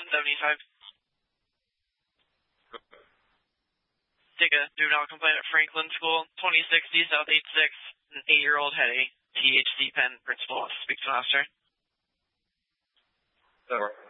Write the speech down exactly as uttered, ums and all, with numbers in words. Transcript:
one seventy-five. Take a juvenile complaint at Franklin School, twenty sixty South eighty-six. An eight-year-old had a T H C pen. Principal speaks to an officer. Over.